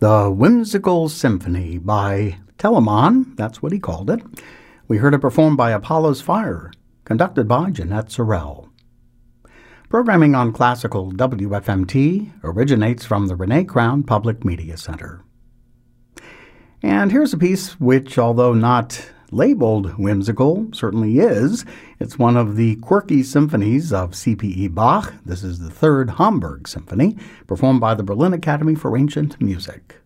The Whimsical Symphony by Telemann, that's what he called it. We heard it performed by Apollo's Fire, conducted by Jeanette Sorrell. Programming on Classical WFMT originates from the Renee Crown Public Media Center. And here's a piece which, although not labeled whimsical, certainly is. It's one of the quirky symphonies of C.P.E. Bach. This is the Third Hamburg Symphony, performed by the Berlin Academy for Ancient Music.